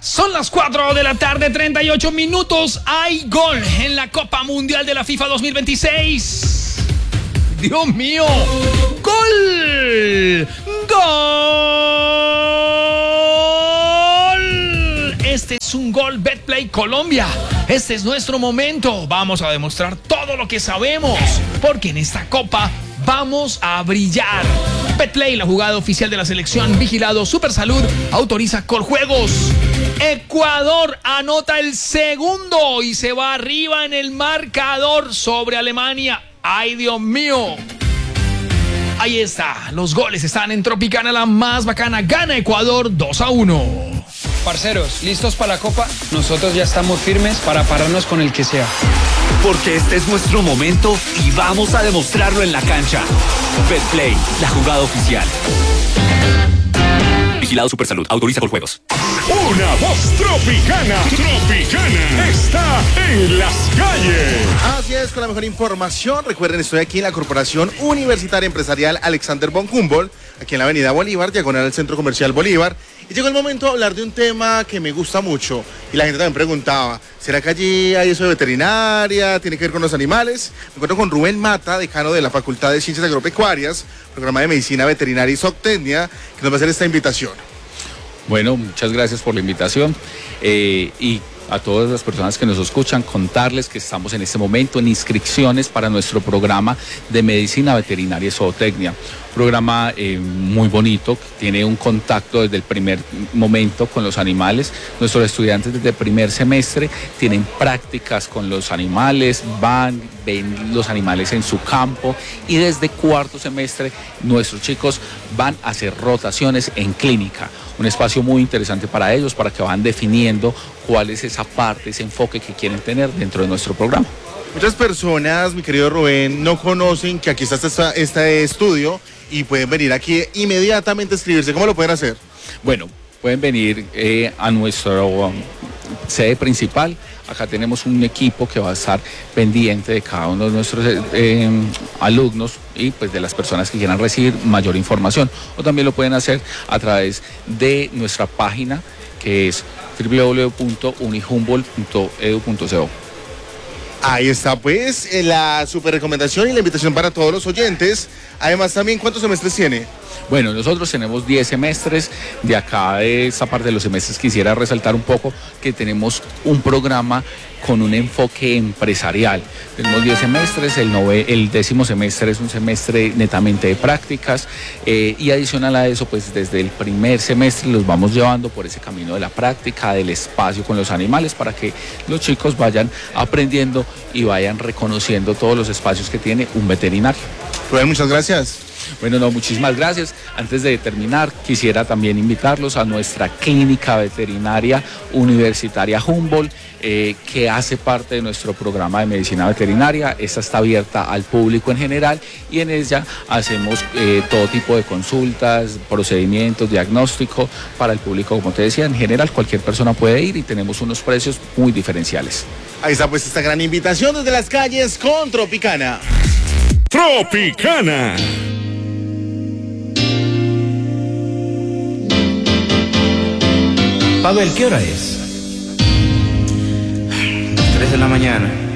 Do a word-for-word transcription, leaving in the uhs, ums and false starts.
Son las cuatro de la tarde, treinta y ocho minutos. Hay gol en la Copa Mundial de la FIFA dos mil veintiséis. Dios mío. ¡Gol! ¡Gol! Este es un gol Betplay Colombia. Este es nuestro momento. Vamos a demostrar todo lo que sabemos, porque en esta Copa vamos a brillar. Betplay, la jugada oficial de la selección, vigilado Supersalud, autoriza Coljuegos. Ecuador anota el segundo y se va arriba en el marcador sobre Alemania. ¡Ay, Dios mío! Ahí está, los goles están en Tropicana, la más bacana. Gana Ecuador dos a uno. Parceros, ¿listos para la Copa? Nosotros ya estamos firmes para pararnos con el que sea. Porque este es nuestro momento y vamos a demostrarlo en la cancha. Betplay, la jugada oficial. Vigilado Supersalud, autoriza Coljuegos. Una voz tropicana, tropicana, está en las calles. Así es, con la mejor información. Recuerden, estoy aquí en la Corporación Universitaria Empresarial Alexander von Humboldt, aquí en la avenida Bolívar, diagonal al Centro Comercial Bolívar. Y llegó el momento de hablar de un tema que me gusta mucho. Y la gente también preguntaba, ¿será que allí hay eso de veterinaria? ¿Tiene que ver con los animales? Me encuentro con Rubén Mata, decano de la Facultad de Ciencias Agropecuarias, programa de Medicina Veterinaria y Zootecnia, que nos va a hacer esta invitación. Bueno, muchas gracias por la invitación eh, y a todas las personas que nos escuchan, contarles que estamos en este momento en inscripciones para nuestro programa de Medicina Veterinaria y Zootecnia. Programa eh, muy bonito, que tiene un contacto desde el primer momento con los animales. Nuestros estudiantes desde el primer semestre tienen prácticas con los animales, van, ven los animales en su campo, y desde cuarto semestre nuestros chicos van a hacer rotaciones en clínica. Un espacio muy interesante para ellos, para que van definiendo cuál es esa parte, ese enfoque que quieren tener dentro de nuestro programa. Muchas personas, mi querido Rubén, no conocen que aquí está este, este estudio y pueden venir aquí inmediatamente a inscribirse. ¿Cómo lo pueden hacer? Bueno, pueden venir eh, a nuestra um, sede principal. Acá tenemos un equipo que va a estar pendiente de cada uno de nuestros eh, eh, alumnos y pues de las personas que quieran recibir mayor información. O también lo pueden hacer a través de nuestra página, que es doble u doble u doble u punto unihumboldt punto e d u punto co. Ahí está pues la super recomendación y la invitación para todos los oyentes. Además también, ¿cuántos semestres tiene? Bueno, nosotros tenemos diez semestres. De acá, de esta parte de los semestres, quisiera resaltar un poco que tenemos un programa con un enfoque empresarial. Tenemos diez semestres, el, nove, el décimo semestre es un semestre netamente de prácticas eh, y adicional a eso, pues desde el primer semestre los vamos llevando por ese camino de la práctica, del espacio con los animales, para que los chicos vayan aprendiendo y vayan reconociendo todos los espacios que tiene un veterinario. Rubén, muchas gracias. Bueno, no, muchísimas gracias. Antes de terminar, quisiera también invitarlos a nuestra clínica veterinaria universitaria Humboldt, eh, que hace parte de nuestro programa de medicina veterinaria. Esta está abierta al público en general y en ella hacemos eh, todo tipo de consultas, procedimientos, diagnóstico para el público. Como te decía, en general cualquier persona puede ir y tenemos unos precios muy diferenciales. Ahí está pues esta gran invitación desde las calles con Tropicana. Tropicana. Pavel, ¿qué hora es? Las tres de la mañana.